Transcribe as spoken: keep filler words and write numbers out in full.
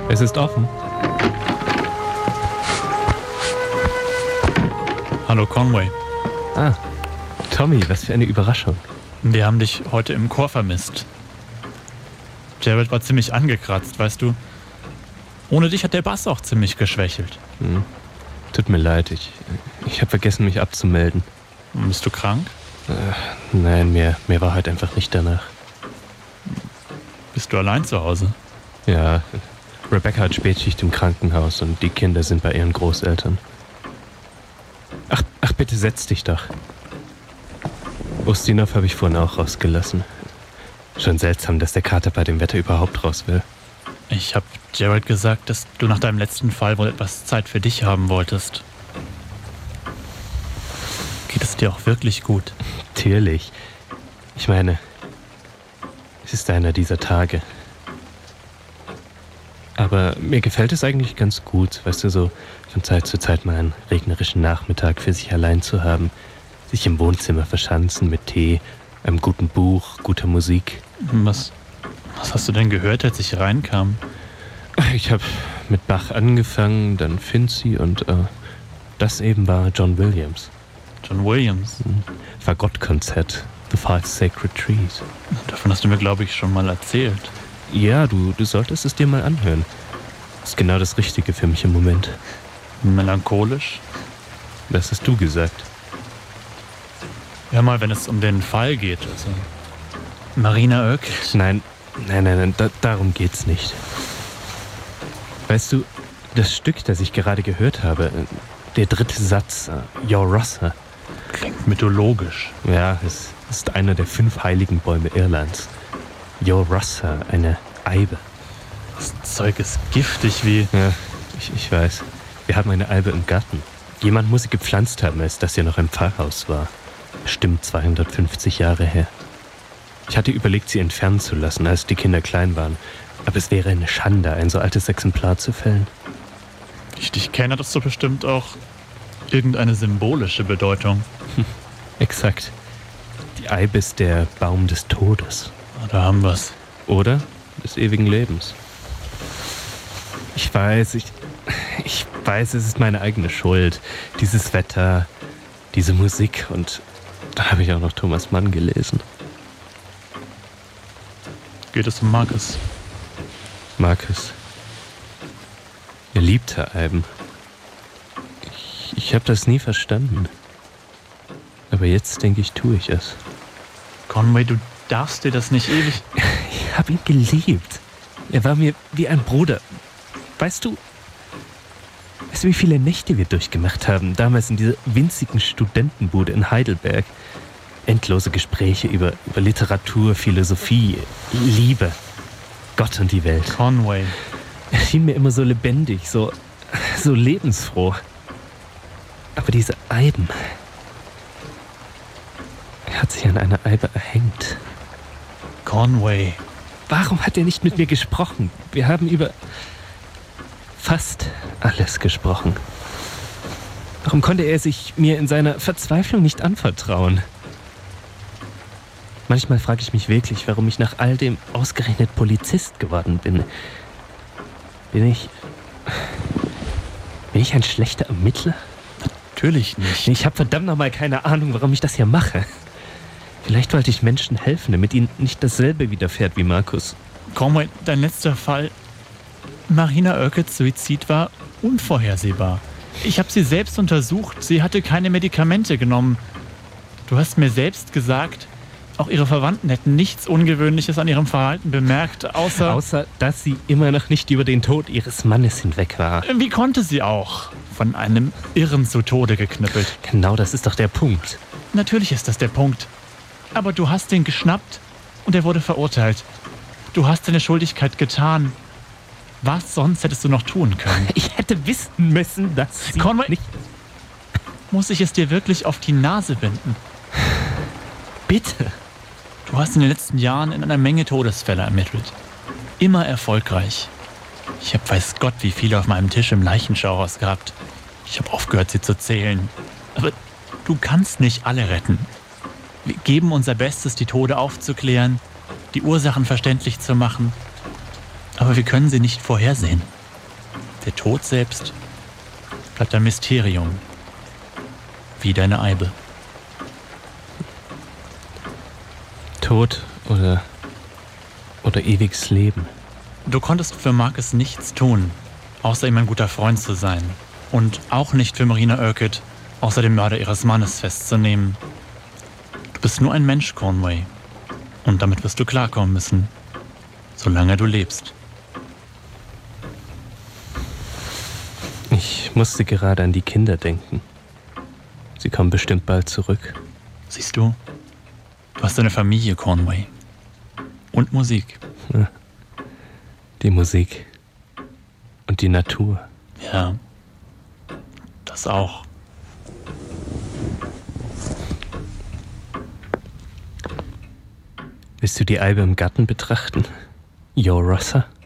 Es ist offen. Hallo Conway. Ah, Tommy, was für eine Überraschung. Wir haben dich heute im Chor vermisst. Gerald war ziemlich angekratzt, weißt du. Ohne dich hat der Bass auch ziemlich geschwächelt. Hm. Tut mir leid, ich, ich habe vergessen, mich abzumelden. Bist du krank? Äh, nein, mir, mir war halt einfach nicht danach. Bist du allein zu Hause? Ja, Rebecca hat Spätschicht im Krankenhaus und die Kinder sind bei ihren Großeltern. Ach, ach bitte setz dich doch. Ustinov habe ich vorhin auch rausgelassen. Schon seltsam, dass der Kater bei dem Wetter überhaupt raus will. Ich habe Gerald gesagt, dass du nach deinem letzten Fall wohl etwas Zeit für dich haben wolltest. Geht es dir auch wirklich gut? Natürlich. Ich meine, es ist einer dieser Tage. Aber mir gefällt es eigentlich ganz gut, weißt du, so von Zeit zu Zeit mal einen regnerischen Nachmittag für sich allein zu haben. Sich im Wohnzimmer verschanzen mit Tee, einem guten Buch, guter Musik. Was, was hast du denn gehört, als ich reinkam? Ich habe mit Bach angefangen, dann Finzi und äh, das eben war John Williams. John Williams? Fagottkonzert, The Five Sacred Trees. Davon hast du mir, glaube ich, schon mal erzählt. Ja, du, du solltest es dir mal anhören. Das ist genau das Richtige für mich im Moment. Melancholisch? Das hast du gesagt. Ja, mal, wenn es um den Fall geht. Also Marina Urquhart. Nein, nein, nein, nein, da, darum geht's nicht. Weißt du, das Stück, das ich gerade gehört habe, der dritte Satz, uh, Your Rossa. Klingt mythologisch. Ja, es ist einer der fünf heiligen Bäume Irlands. Your Rossa, eine Eibe. Das Zeug ist giftig wie... Ja, ich, ich weiß. Wir haben eine Eibe im Garten. Jemand muss sie gepflanzt haben, als das hier noch ein Pfarrhaus war. Bestimmt zweihundertfünfzig Jahre her. Ich hatte überlegt, sie entfernen zu lassen, als die Kinder klein waren. Aber es wäre eine Schande, ein so altes Exemplar zu fällen. Wie ich dich kenne, hat das so bestimmt auch irgendeine symbolische Bedeutung. Hm, exakt. Die Eibe ist der Baum des Todes. Da haben wir's. Oder des ewigen Lebens. Ich weiß, ich, ich weiß, es ist meine eigene Schuld. Dieses Wetter, diese Musik und da habe ich auch noch Thomas Mann gelesen. Geht es um Marcus? Marcus. Er liebte Eiben. Ich, ich habe das nie verstanden. Aber jetzt denke ich, tue ich es. Conway, du darfst dir das nicht ewig... Ich habe ihn geliebt. Er war mir wie ein Bruder. Weißt du, weißt du, wie viele Nächte wir durchgemacht haben, damals in dieser winzigen Studentenbude in Heidelberg? Endlose Gespräche über, über Literatur, Philosophie, Liebe, Gott und die Welt. Conway. Er schien mir immer so lebendig, so, so lebensfroh. Aber diese Eiben... Er hat sich an einer Eibe erhängt. Conway. Warum hat er nicht mit mir gesprochen? Wir haben über fast alles gesprochen. Warum konnte er sich mir in seiner Verzweiflung nicht anvertrauen? Manchmal frage ich mich wirklich, warum ich nach all dem ausgerechnet Polizist geworden bin. Bin ich... Bin ich ein schlechter Ermittler? Natürlich nicht. Ich habe verdammt nochmal keine Ahnung, warum ich das hier mache. Vielleicht wollte ich Menschen helfen, damit ihnen nicht dasselbe widerfährt wie Marcus. Conway, dein letzter Fall... Marina Urquharts Suizid war unvorhersehbar. Ich habe sie selbst untersucht. Sie hatte keine Medikamente genommen. Du hast mir selbst gesagt, auch ihre Verwandten hätten nichts Ungewöhnliches an ihrem Verhalten bemerkt, außer... Außer, dass sie immer noch nicht über den Tod ihres Mannes hinweg war. Wie konnte sie auch? Von einem Irren zu Tode geknüppelt. Genau, das ist doch der Punkt. Natürlich ist das der Punkt. Aber du hast ihn geschnappt und er wurde verurteilt. Du hast deine Schuldigkeit getan. Was sonst hättest du noch tun können? Ich hätte wissen müssen, dass sie Conway, nicht... Muss ich es dir wirklich auf die Nase binden? Bitte. Du hast in den letzten Jahren in einer Menge Todesfälle ermittelt. Immer erfolgreich. Ich habe weiß Gott wie viele auf meinem Tisch im Leichenschauhaus gehabt. Ich habe aufgehört, sie zu zählen. Aber du kannst nicht alle retten. Wir geben unser Bestes, die Tode aufzuklären, die Ursachen verständlich zu machen. Aber wir können sie nicht vorhersehen. Der Tod selbst bleibt ein Mysterium. Wie deine Eibe. Tod oder, oder ewiges Leben. Du konntest für Marcus nichts tun, außer ihm ein guter Freund zu sein. Und auch nicht für Marina Urquhart, außer den Mörder ihres Mannes festzunehmen. Du bist nur ein Mensch, Conway. Und damit wirst du klarkommen müssen, solange du lebst. Ich musste gerade an die Kinder denken. Sie kommen bestimmt bald zurück. Siehst du, du hast eine Familie, Conway. Und Musik. Ja. Die Musik. Und die Natur. Ja, das auch. Willst du die Eibe im Garten betrachten? Jo Rossa?